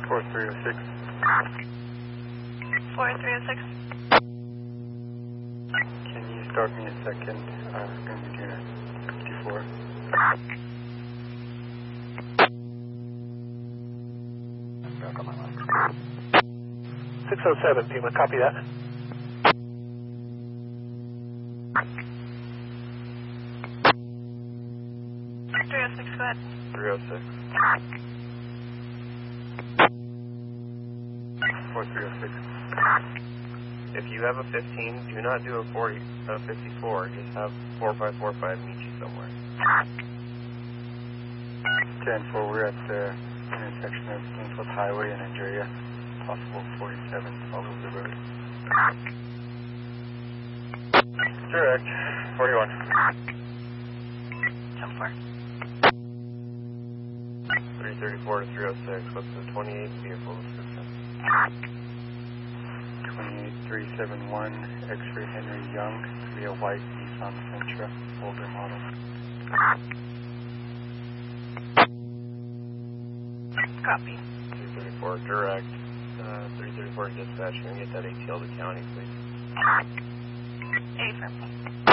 4306. 4306. Can you start me a second? I'm going to be doing a 54. Back on my line. 607, Pima, copy that. Go ahead. 306. 4306. If you have a 15, do not do a 54. Just have 4545 meet you somewhere. 10-4, we're at the intersection of Bloomfield Highway and Andrea. Possible 47, follow the road. Direct, 41. 10-4. 334 to 306. What's the 28 vehicle description? 28371, X-ray Henry Young, to be a white Nissan Sentra, older model. Copy. 334 direct. 334 dispatch. Can we get that ATL to county, please? A for me.